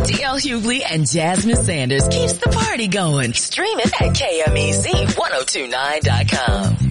DL Hughley and Jasmine Sanders keeps the party going. Stream it at KMEZ1029.com.